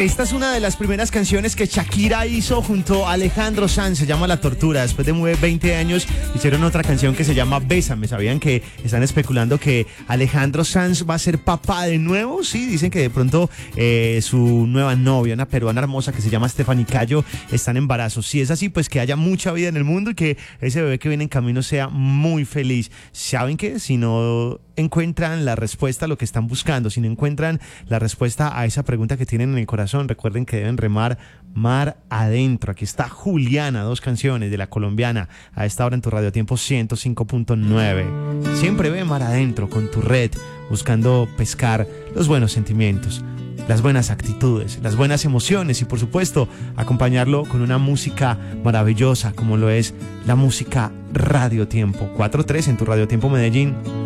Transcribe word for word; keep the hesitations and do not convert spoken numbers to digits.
Esta es una de las primeras canciones que Shakira hizo junto a Alejandro Sanz, se llama La Tortura. Después de veinte años hicieron otra canción que se llama Bésame. ¿Sabían que están especulando que Alejandro Sanz va a ser papá de nuevo? Sí, dicen que de pronto eh, su nueva novia, una peruana hermosa que se llama Stephanie Cayo, está en embarazo. Si es así, pues que haya mucha vida en el mundo y que ese bebé que viene en camino sea muy feliz. ¿Saben qué? Si no encuentran la respuesta a lo que están buscando, si no encuentran la respuesta a esa pregunta que tienen en el corazón, recuerden que deben remar mar adentro. Aquí está Juliana, dos canciones de la colombiana a esta hora en tu Radio Tiempo ciento cinco punto nueve. Siempre ve mar adentro con tu red, buscando pescar los buenos sentimientos, las buenas actitudes, las buenas emociones y por supuesto acompañarlo con una música maravillosa como lo es la música Radio Tiempo. cuatro tres en tu Radio Tiempo Medellín.